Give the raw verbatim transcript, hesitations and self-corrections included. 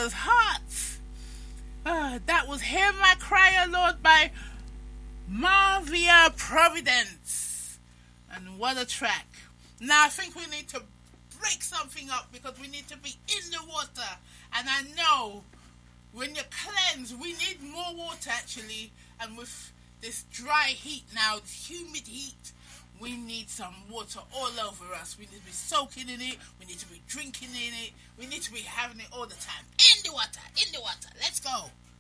was Hearts. Uh, that was Hear My Cry, O Lord, by Marvia Providence. And what a track. Now I think we need to break something up because we need to be in the water. And I know when you cleanse, we need more water actually. And with this dry heat now, this humid heat, we need some water all over us. We need to be soaking in it. We need to be drinking in it. We need to be having it all the time. In the water, in the water. Let's go.